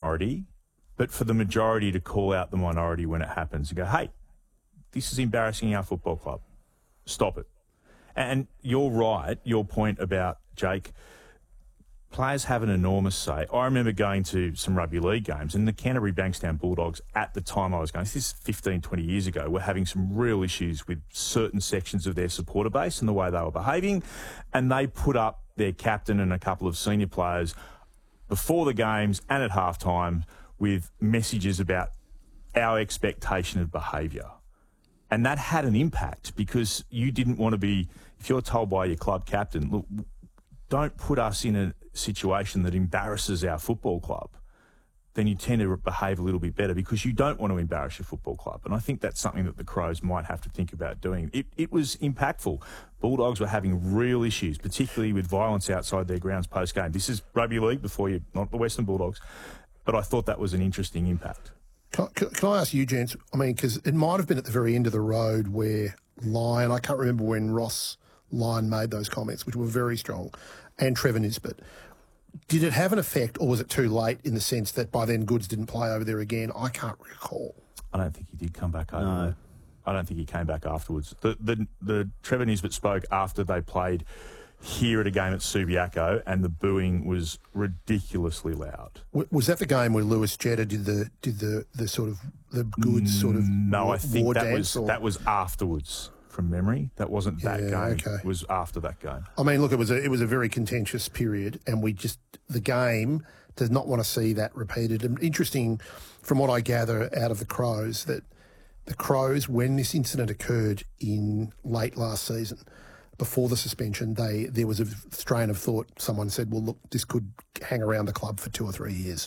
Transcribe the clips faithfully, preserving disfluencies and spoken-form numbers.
minority, but for the majority to call out the minority when it happens and go, hey, this is embarrassing our football club. Stop it. And you're right, your point about, Jake, players have an enormous say. I remember going to some rugby league games, and the Canterbury Bankstown Bulldogs, at the time I was going, this is fifteen, twenty years ago, were having some real issues with certain sections of their supporter base and the way they were behaving, and they put up their captain and a couple of senior players before the games and at halftime with messages about our expectation of behaviour. And that had an impact because you didn't want to be, if you're told by your club captain, look, don't put us in a situation that embarrasses our football club, then you tend to behave a little bit better because you don't want to embarrass your football club. And I think that's something that the Crows might have to think about doing. It, it was impactful. Bulldogs were having real issues, particularly with violence outside their grounds post-game. This is rugby league before you, not the Western Bulldogs. But I thought that was an interesting impact. Can, can, can I ask you, gents? I mean, because it might have been at the very end of the road where Lyon, I can't remember when Ross Lyon made those comments, which were very strong, and Trevor Nisbet. Did it have an effect, or was it too late in the sense that by then Goods didn't play over there again? I can't recall. I don't think he did come back over No. there. I don't think he came back afterwards. The, the, the Trevor Nisbet spoke after they played here at a game at Subiaco, and the booing was ridiculously loud. W- was that the game where Lewis Jetta did the did the, the sort of the Goods sort of No, war, I think war that dance, was or? that was afterwards. From memory, that wasn't that Yeah, game. okay. It was after that game. I mean, look, it was a it was a very contentious period, and we just the game does not want to see that repeated. And interesting, from what I gather out of the Crows, that the Crows, when this incident occurred in late last season, before the suspension, they there was a strain of thought. Someone said, "Well, look, this could hang around the club for two or three years."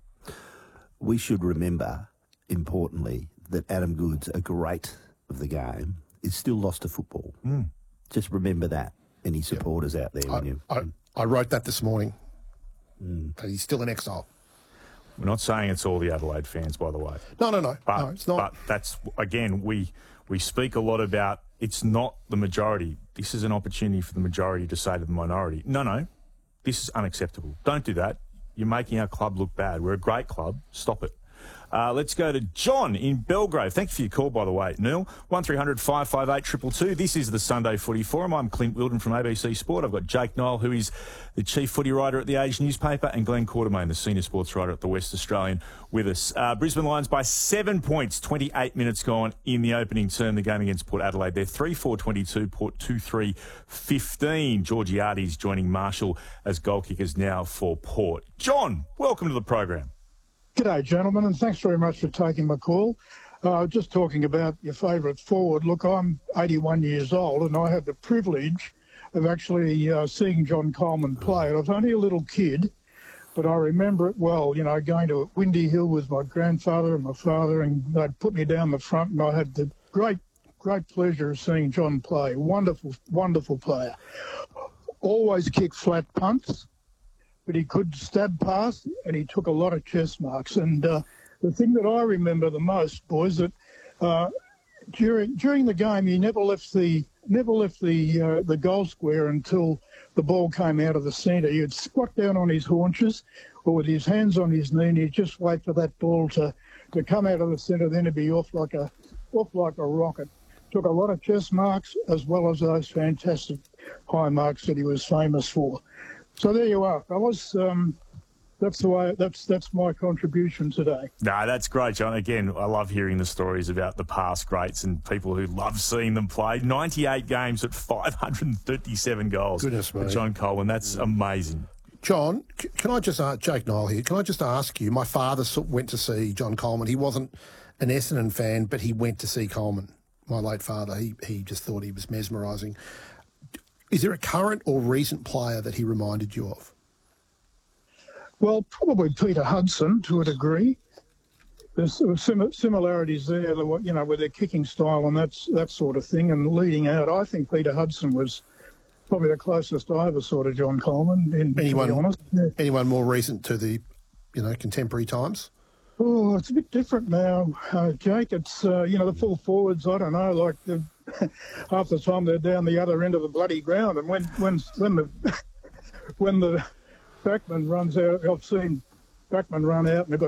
We should remember, importantly, that Adam Goods, a great of the game, is still lost to football. Mm. Just remember that, any supporters out there. I, When you, I, I wrote that this morning. Mm. That he's still in exile. We're not saying it's all the Adelaide fans, by the way. No, no, no, But, no, it's not. But that's, again, we we speak a lot about it's not the majority. This is an opportunity for the majority to say to the minority, no, no, this is unacceptable. Don't do that. You're making our club look bad. We're a great club. Stop it. Uh, let's go to John in Belgrave. Thank you for your call, by the way, Neil. one three hundred five five eight two two two. This is the Sunday Footy Forum. I'm Clint Wilden from A B C Sport. I've got Jake Niall, who is the chief footy writer at the Age newspaper, and Glenn Quartermain, the senior sports writer at the West Australian, with us. Uh, Brisbane Lions by seven points, twenty-eight minutes gone in the opening term, the game against Port Adelaide. They're three four twenty-two, Port two three fifteen. Georgiades joining Marshall as goal kickers now for Port. John, welcome to the program. G'day, gentlemen, and thanks very much for taking my call. Uh, just talking about your favourite forward. Look, I'm eighty-one years old, and I had the privilege of actually uh, seeing John Coleman play. I was only a little kid, but I remember it well, you know, going to Windy Hill with my grandfather and my father, and they'd put me down the front, and I had the great, great pleasure of seeing John play. Wonderful, wonderful player. Always kicked flat punts, but he could stab past, and he took a lot of chest marks. And uh, the thing that I remember the most, boys, that uh, during during the game, he never left the never left the uh, the goal square until the ball came out of the centre. He'd squat down on his haunches, or with his hands on his knee, and he'd just wait for that ball to, to come out of the centre. Then he'd be off like a off like a rocket. Took a lot of chest marks as well as those fantastic high marks that he was famous for. So there you are, fellas. Um, that's the way. That's that's my contribution today. No, that's great, John. Again, I love hearing the stories about the past greats and people who love seeing them play. ninety-eight games at five hundred thirty-seven goals. Goodness me. For John Coleman, that's amazing. John, c- can I just ask, Jake Niall here, can I just ask you, my father s- went to see John Coleman. He wasn't an Essendon fan, but he went to see Coleman, my late father. He, he just thought he was mesmerising. Is there a current or recent player that he reminded you of? Well, probably Peter Hudson to a degree. There's sort of sim- similarities there, you know, with their kicking style and that's that sort of thing. And leading out, I think Peter Hudson was probably the closest I ever saw to John Coleman. In, Anyone, to be honest, yeah. anyone more recent to the, you know, contemporary times? Oh, it's a bit different now, uh, Jake. It's uh, you know, the full forwards. I don't know, like the, half the time they're down the other end of the bloody ground, and when when when the when the backman runs out, I've seen backman run out and they've got